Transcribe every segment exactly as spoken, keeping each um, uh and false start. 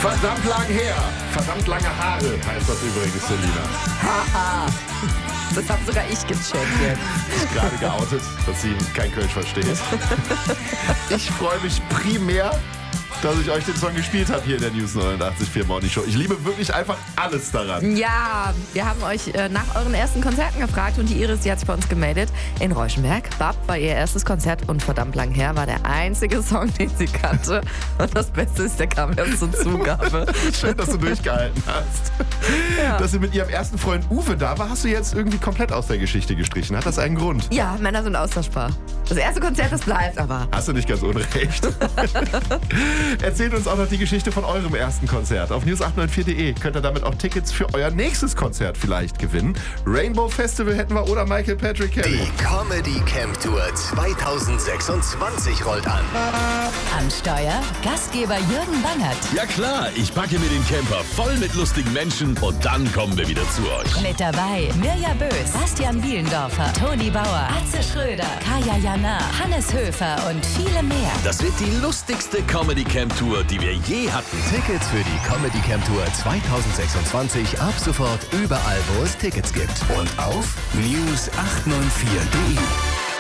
Verdammt lang her. Verdammt lange Haare heißt das übrigens, Selina. Haha. Das habe sogar ich gecheckt jetzt. Ist gerade geoutet, dass sie kein Kölsch versteht. Ich freue mich primär, dass ich euch den Song gespielt habe hier in der News neunundachtzig Komma vier Morning Show. Ich liebe wirklich einfach alles daran. Ja, wir haben euch äh, nach euren ersten Konzerten gefragt und die Iris, die hat sich bei uns gemeldet. In Reuschenberg, Bab war ihr erstes Konzert und verdammt lang her war der einzige Song, den sie kannte. Und das Beste ist, der kam erst zur Zugabe. Schön, dass du durchgehalten hast. Ja. Dass sie mit ihrem ersten Freund Uwe da war, hast du jetzt irgendwie komplett aus der Geschichte gestrichen. Hat das einen Grund? Ja, Männer sind austauschbar. Das erste Konzert, das bleibt aber. Hast du nicht ganz unrecht. Erzählt uns auch noch die Geschichte von eurem ersten Konzert. Auf news acht neun vier punkt de könnt ihr damit auch Tickets für euer nächstes Konzert vielleicht gewinnen. Rainbow Festival hätten wir oder Michael Patrick Kelly. Die Comedy Camp Tour zweitausendsechsundzwanzig rollt an. Am Steuer Gastgeber Jürgen Bangert. Ja klar, ich packe mir den Camper voll mit lustigen Menschen und dann kommen wir wieder zu euch. Mit dabei Mirja Bös, Bastian Bielendorfer, Toni Bauer, Atze Schröder, Kaya Jana, Hannes Höfer und viele mehr. Das wird die lustigste Comedy Camp Tour, die wir je hatten. Tickets für die Comedy Camp Tour zweitausendsechsundzwanzig ab sofort überall, wo es Tickets gibt. Und auf news acht neun vier punkt de.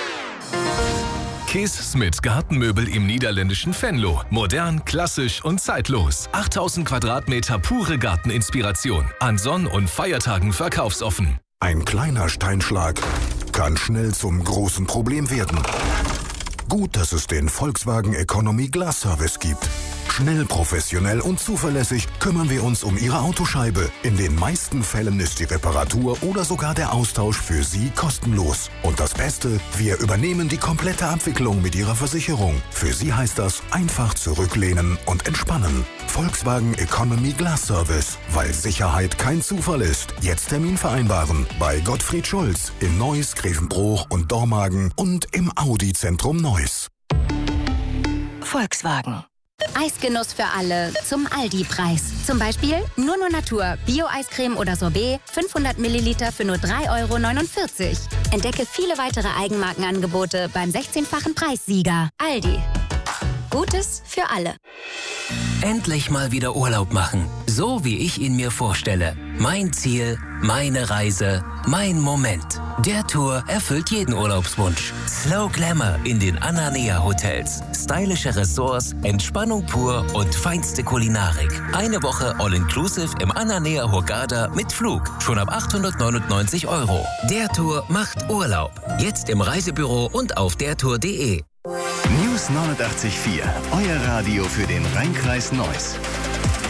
Kees Smit Gartenmöbel im niederländischen Venlo. Modern, klassisch und zeitlos. achttausend Quadratmeter pure Garteninspiration. An Sonn- und Feiertagen verkaufsoffen. Ein kleiner Steinschlag kann schnell zum großen Problem werden. Gut, dass es den Volkswagen Economy Glass Service gibt. Schnell, professionell und zuverlässig kümmern wir uns um Ihre Autoscheibe. In den meisten Fällen ist die Reparatur oder sogar der Austausch für Sie kostenlos. Und das Beste, wir übernehmen die komplette Abwicklung mit Ihrer Versicherung. Für Sie heißt das einfach zurücklehnen und entspannen. Volkswagen Economy Glass Service, weil Sicherheit kein Zufall ist. Jetzt Termin vereinbaren bei Gottfried Schulz in Neuss, Grevenbroich und Dormagen und im Audi-Zentrum Neuss. Volkswagen. Eisgenuss für alle zum Aldi-Preis. Zum Beispiel Nurno Natur, Bio-Eiscreme oder Sorbet, fünfhundert Milliliter für nur drei Euro neunundvierzig. Entdecke viele weitere Eigenmarkenangebote beim sechzehnfachen Preissieger. Aldi. Gutes für alle. Endlich mal wieder Urlaub machen, so wie ich ihn mir vorstelle. Mein Ziel, meine Reise, mein Moment. Der Tour erfüllt jeden Urlaubswunsch. Slow Glamour in den Ananea Hotels. Stylische Ressorts, Entspannung pur und feinste Kulinarik. Eine Woche All-Inclusive im Ananea Hurghada mit Flug. Schon ab achthundertneunundneunzig Euro. Der Tour macht Urlaub. Jetzt im Reisebüro und auf dertour punkt de. News neunundachtzig Komma vier, euer Radio für den Rheinkreis Neuss.